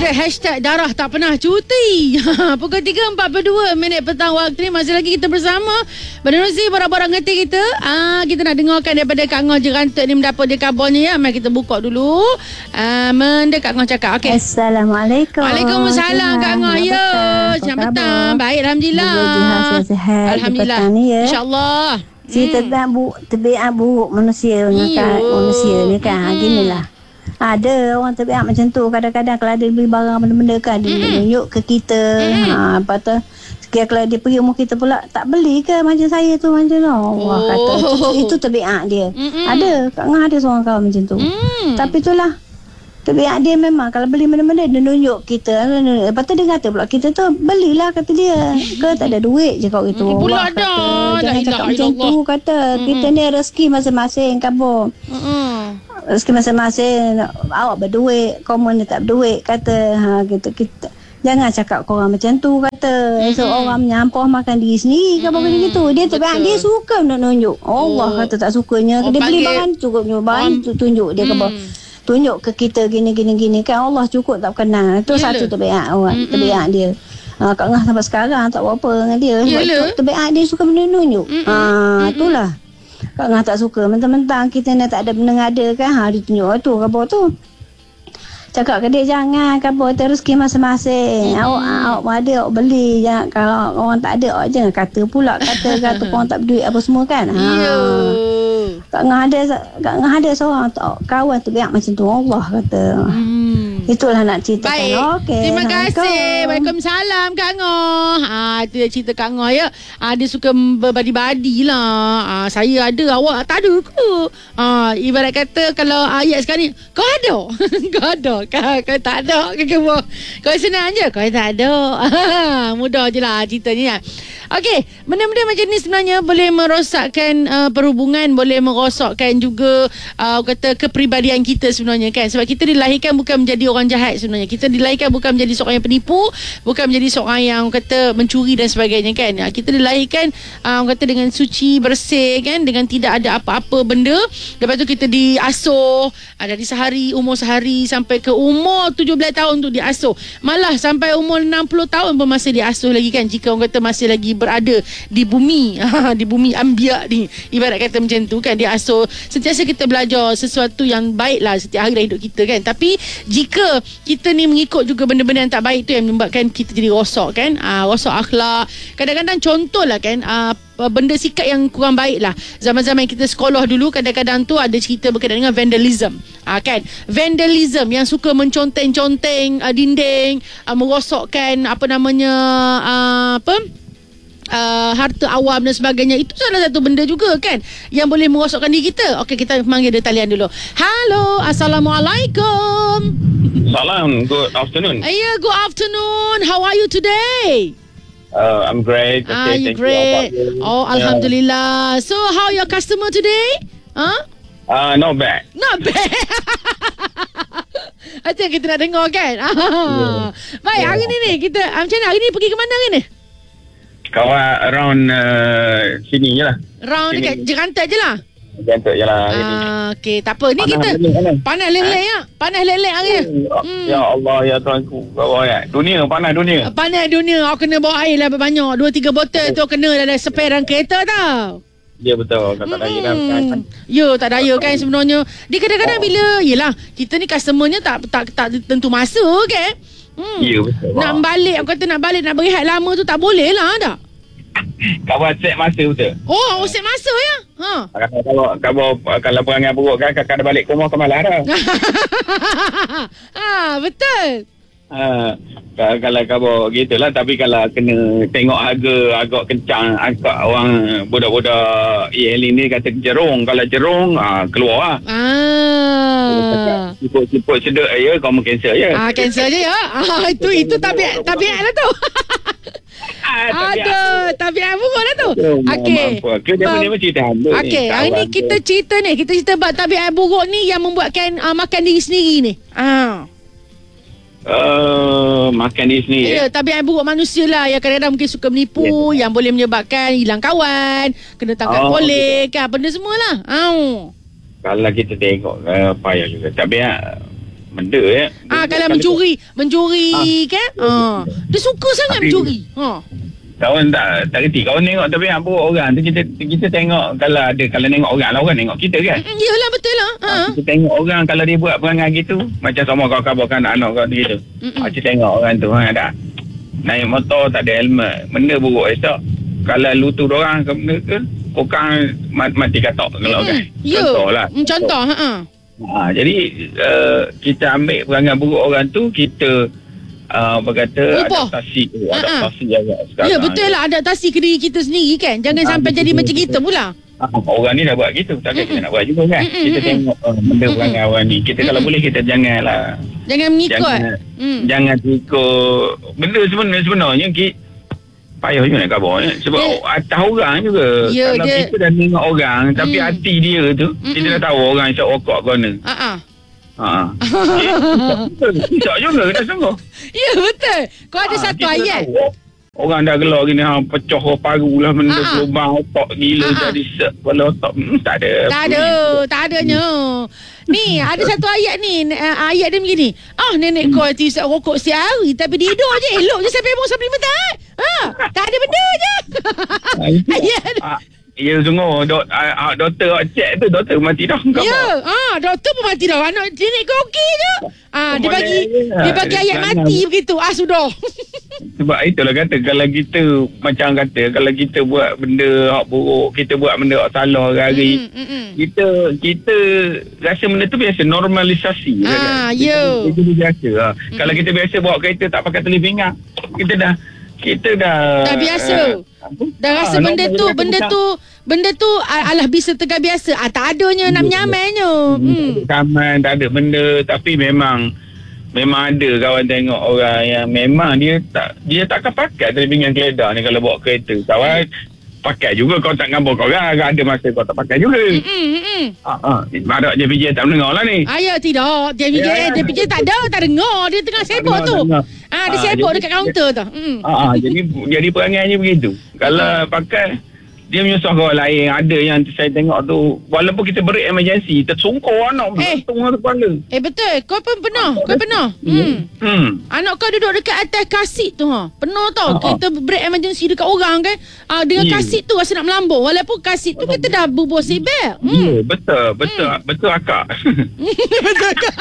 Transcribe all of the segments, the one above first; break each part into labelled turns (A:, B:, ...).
A: Hashtag darah tak pernah cuti. Pukul 3.42 petang waktu ni. Masih lagi kita bersama Menerusi borak-borak ngerti kita. Kita nak dengarkan daripada Kak Ngoh Jerantuk ni mendapat dia kabarnya ya. Mari kita buka dulu. Kak Ngoh cakap. Okay.
B: Assalamualaikum.
A: Waalaikumsalam Kak Ngoh. Ya. Selamat petang. Baik, Alhamdulillah. Alhamdulillah. InsyaAllah.
B: Cerita tentang terbiak buruk manusia ni kan. Ginilah. Ada orang terbiak macam tu. Kadang-kadang kalau ada beli barang benda-benda kan, dia tunjuk ke kita. Lepas tu kalau dia pergi rumah kita pula, tak beli ke macam saya tu, macam tu. Wah, kata itu terbiak dia. Ada, Kak Ngah ada seorang kawan macam tu. Tapi itulah, terbiak dia memang kalau beli benda-benda dia tunjuk kita. Lepas tu dia kata pula kita tu belilah, kata dia. Ke tak ada duit je kau gitu.
A: Pula
B: kata,
A: dah.
B: jangan cakap macam tu, kata. Kita ni rezeki masing-masing kabur. Rezeki masing-masing. Awak berduit, komen dia tak berduit, kata. Gitu kita. Jangan cakap korang macam tu, kata. Seorang menyampah makan diri sendiri, kata gitu. Dia terbiak, dia suka nak tunjuk. Allah kata tak sukanya. Dia beli barang cukup barang tunjuk dia kata. Tunjuk ke kita gini kan, Allah cukup tak kenal. Itu satu terbiak orang, terbiak dia. Kak Ngah sampai sekarang tak buat apa dengan dia. Terbiak dia suka menunjuk. Itulah. Kak Ngah tak suka mentang-mentang kita ni tak ada benda ada kan, dia tunjuk tu khabar tu. Cakap ke dia, jangan khabar tu rezeki masing-masing. Awak ada, awak beli. Jangan, kalau orang tak ada, awak jangan kata pula kata orang tak berduit apa semua kan. Kak Ngah ada seorang kawan tu biar macam tu, Allah kata. Itulah nak ceritakan.
A: Baik. Okay. Terima kasih. Waalaikumsalam Kak Ngoh. Itu dia cerita Kak Ngoh ya. Dia suka berbadi-badi lah. Saya ada, awak tak ada ke? Ibarat kata kalau ayat sekarang ni, kau ada? Kau ada? Kau tak ada? Kau senang je. Kau tak ada. Mudah je lah ceritanya. Okey, benda-benda macam ni sebenarnya boleh merosakkan perhubungan, boleh merosakkan juga kata kepribadian kita sebenarnya kan. Sebab kita dilahirkan bukan menjadi orang jahat sebenarnya. Kita dilahirkan bukan menjadi seorang yang penipu, bukan menjadi seorang yang kata mencuri dan sebagainya kan. Kita dilahirkan kata dengan suci, bersih kan, dengan tidak ada apa-apa benda. Lepas tu kita diasuh dari umur sehari sampai ke umur 17 tahun tu diasuh. Malah sampai umur 60 tahun pun masih diasuh lagi kan, jika orang kata masih lagi berada di bumi di bumi ambiak ni, ibarat kata macam tu kan. Dia asuh sentiasa kita belajar sesuatu yang baik lah setiap hari dalam hidup kita kan. Tapi jika kita ni mengikut juga benda-benda yang tak baik tu, yang menyebabkan kita jadi rosak kan, rosak akhlak. Kadang-kadang contohlah kan, benda sikap yang kurang baik lah. Zaman-zaman kita sekolah dulu, kadang-kadang tu ada cerita berkaitan dengan vandalism kan. Vandalism yang suka menconteng-conteng dinding, merosakkan harta awam dan sebagainya. Itu salah satu benda juga kan, yang boleh merosakkan diri kita. Okey, kita panggil dia talian dulu. Halo, Assalamualaikum.
C: Salam, good afternoon.
A: Yeah, good afternoon. How are you today?
C: I'm great. Okay,
A: you great? Oh, Alhamdulillah. So, how your customer today?
C: Not bad.
A: Not bad. Itu yang kita nak dengar kan. Baik, hari ni kita macam mana hari ni, pergi ke mana hari ni?
C: Kawan around sini je lah.
A: Round dekat Jerantuk je lah.
C: Jerantuk je lah hari ni.
A: Okey, tak apa. Ni kita panas lelek ya. Panas lelek hari ni.
C: Ya Allah, ya Tuhanku. Dunia, panas dunia.
A: Panas dunia. Aku kena bawa air lah banyak. 2-3 botol tu kena dalam spare dalam kereta tau.
C: Ya betul. Tak daya kan.
A: Ya, tak daya kan sebenarnya. Dia kadang-kadang bila, yelah, kita ni customernya tak tentu masa kan.
C: Ya betul.
A: Nak balik, aku kata nak balik, nak berehat lama tu tak boleh lah tak?
C: Kawan set masa betul.
A: Oh, set masa ya?
C: Kalau perangai buruk kan, kakak dah balik ke rumah ke malas dah.
A: Betul.
C: Kalau khabar gitulah. Tapi kalau kena tengok harga agak kencang, agak orang budak-budak EL ni kata jerung. Kalau jerung keluar lah. Siput sedut ya, kamu cancel je.
A: Cancel je ya. Itu tabiat lah tu. Aduh, tabiat buruk lah tu. Okey.
C: Dia cerita hamba.
A: Okey, hari ni kita cerita bab tabiat buruk ni yang membuatkan makan diri sendiri ni.
C: Makan diri sendiri.
A: Ya, tabiat buruk manusia lah, yang kadang-kadang mungkin suka menipu, yang boleh menyebabkan hilang kawan, kena tangkap polis kan, benda semualah.
C: Kalau kita tengok payah juga. Tabiat benda ya.
A: Kalau mencuri kan. Dia suka sangat mencuri.
C: Kawan tak reti. Kawan tengok tapi buruk orang tu kita tengok kalau tengok orang lah, orang tengok kita kan.
A: Yalah, betul lah.
C: Kita tengok orang kalau dia buat perangai gitu, macam sama kau kabarkan anak kau gitu. Kita tengok orang tu dah naik motor tak ada helmet, benda buruk esok. Kalau lutu orang ke benda ke, kokang mati katok kalau kan. Contohlah. Contoh. Jadi kita ambil perangai buruk orang tu, kita berkata adaptasi agak sekarang.
A: Ya, betul lah, adaptasi ke diri kita sendiri kan. Jangan sampai jadi macam kita pula.
C: Orang ni dah buat gitu, takkan kita nak buat juga kan. Kita tengok benda perangai orang ni, kita kalau boleh kita jangan mengikut. Jangan ikut benda sebenarnya payah juga nak khabar sebab atas orang juga. Kalau kita dah tengok orang tapi hati dia tu kita dah tahu orang isap rokok corner. Isap juga dah sungguh. Ya, betul. Kau ada satu ayat orang dah gelak gini, pecah paru lah, benda lubang otak gila, jadi sek kepala otak. Tak adanya. Ni ada satu ayat ni, ayat dia begini. Nenek kau tu isap rokok setiap hari tapi dia hidup je, elok je sampai 5 tahun. Tak ada benda je. Ayat ya, sungguh. Doktor cek tu, doktor mati dah. Ya, doktor pun mati dah. Anak nenek kau okey je. Dia bagi ayat mati begitu. Sudah. Sebab itulah kata, kalau kita macam kata, kalau kita buat benda hak buruk, kita buat benda hak salah hari, kita rasa benda tu biasa, normalisasi. Ya. Itu biasa. Kalau kita biasa bawa kereta tak pakai tali pinggang, kita dah biasa. Dah rasa benda tu alah bisa tegak biasa. Tak adanya nak menyamainya. Tak ada benda, tapi memang ada kawan tengok orang yang memang dia takkan pakai tali pinggang keledar ni kalau bawa kereta. Kawan pakai juga, kau tak ngambuk kau kan, ada masa kau tak pakai juga. Madak JPJ tak mendengar lah ni. Ya, tidak. JPJ tak dengar. Dia tengah sibuk tu. Dia sibuk dekat kaunter tu. Jadi perangainya begitu. Kalau pakai, dia menyusah kawan lain. Ada yang saya tengok tu, walaupun kita break emergency, tersungkur anak bergantung dengan kepala. Betul. Kau pun pernah. Anak kau duduk dekat atas kasit tu. Pernah tau. Kita break emergency dekat orang kan. Dengan kasit tu rasa nak melambung. Walaupun kasit tu kita dah bubuh seatbelt. Betul akak. Betul akak.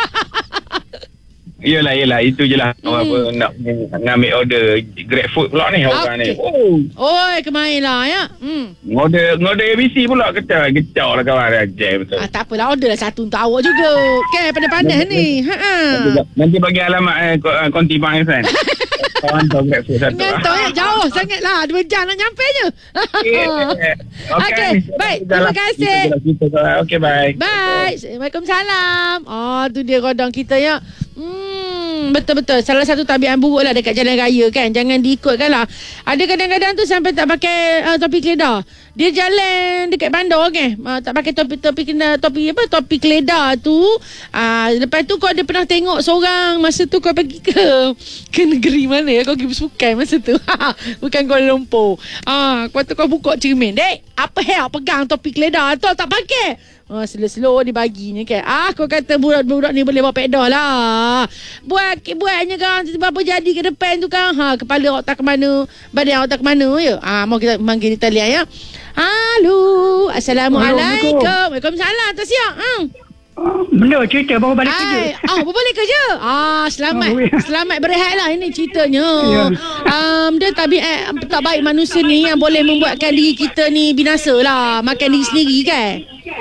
C: Yelah, itu je lah. Apa nak ngambil order GrabFood pula ni orang ni. Kemain lah ya. Order ABC pula kecau lah kawan. Betul. Tak apalah, order lah satu untuk awak juga. Kan panas-panas ni. Nanti bagi alamat konti Bang Irfan. Kawan tahu GrabFood satu. Ngantuk jauh sangat lah. 2 jam nak nyampe je. Okey, baik. Terima kasih. Okey, bye. Bye. Waalaikumsalam. Tu dia rodang kita ya. Betul-betul. Salah satu tabiat buruk lah dekat jalan raya kan. Jangan diikutkan lah. Ada kadang-kadang tu sampai tak pakai topi keledar. Dia jalan dekat bandar kan. Tak pakai topi keledar tu. Lepas tu kau ada pernah tengok seorang masa tu kau pergi ke negeri mana ya. Kau pergi bersukan masa tu. Bukan Kuala Lumpur. Kau tu kau buka cermin. Dek, apa hal pegang topi keledar tu tak pakai. Slow-slow dia baginya kan. Kau kata budak-budak ni boleh bawa pedal lah. Buatnya kan apa jadi ke depan tu kan. Kepala awak tak ke mana, badan awak tak ke mana ya. Mau kita panggil di talian ya. Halo. Assalamualaikum. Waalaikumsalam. Tak siap.
D: Benda cerita baru balik kerja.
A: Baru balik kerja. Selamat berehat lah ini ceritanya. Dia tabiat tak baik manusia ni yang boleh membuatkan diri kita ni binasa lah. Makan diri sendiri kan.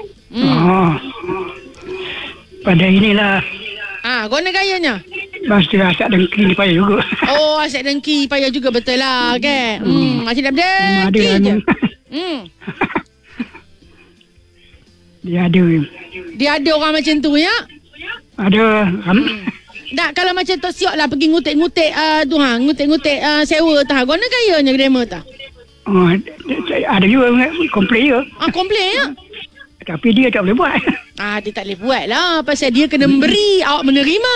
D: Pada inilah
A: guna gayanya.
D: Pasti asyik dengki ni payah juga.
A: Asyik dengki payah juga, betul lah kan. Asyik nak dengki je. Dia ada orang macam tu ya.
D: Ada.
A: Tak, kalau macam tu siap lah pergi ngutik-ngutik ngutik-ngutik sewa tah. Guna gayanya grammar tah.
D: Ada juga komplain ya.
A: Komplain ya.
D: Tapi dia tak boleh buat.
A: Dia tak boleh buat lah. Pasal dia kena memberi, awak menerima.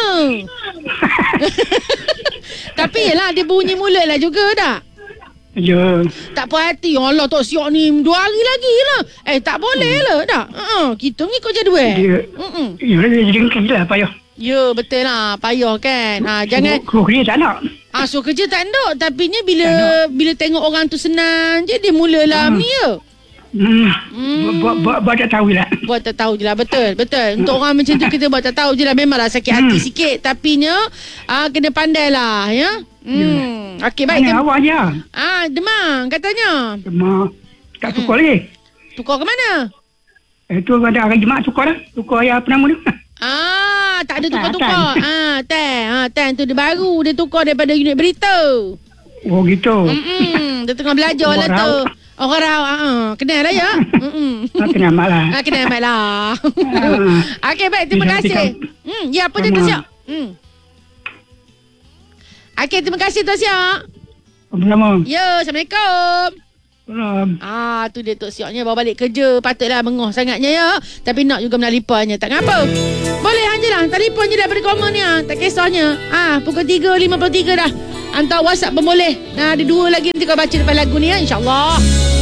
A: Tapi yelah, dia bunyi mulut lah juga tak?
D: Ya.
A: Tak puas hati. Allah tak siap ni 2 hari lagi lah. Tak boleh lah tak? Kita mengikut jadual.
D: Dia dengki lah payah.
A: Ya, betul lah. Payah kan. Jangan
D: Suruh kerja tak nak.
A: suruh kerja tak nak. Tapi ni bila tengok orang tu senang je, dia mulalah ni ya.
D: Buat tak tahu lah.
A: Buat tak tahu je lah. Betul. Untuk orang macam tu kita buat tak tahu je lah. Memanglah sakit hati sikit. Tapi kena pandai lah ya. Okey, baik.
D: Mana awak je?
A: Demang katanya.
D: Demam. Tak tukar lagi.
A: Tukar ke mana?
D: Itu ada hari Jumaat tukar dah. Tukar yang apa nama tu?
A: Tak ada tukar-tukar. Tan tu dia baru. Dia tukar daripada unit berita.
D: Oh gitu.
A: Dia tengah belajar lah tu. Orang rawak. Kenal lah ya.
D: Kenal mak lah.
A: Kenal mat lah. Okey, baik. Terima kasih. Ya, apa dia tu Siak? Okey, terima kasih tu Siak.
D: Sama-sama.
A: Ya, Assalamualaikum. Tu dia Tok Sioknya bawa balik kerja. Patutlah mengoh sangatnya ya. Tapi nak juga menalipannya. Tak ngapa. Boleh je lah. Telefon je daripada komen ni. Tak kisahnya. Pukul 3.53 dah. Hantar WhatsApp pun boleh. Ada 2 lagi nanti kau baca depan lagu ni ya. InsyaAllah.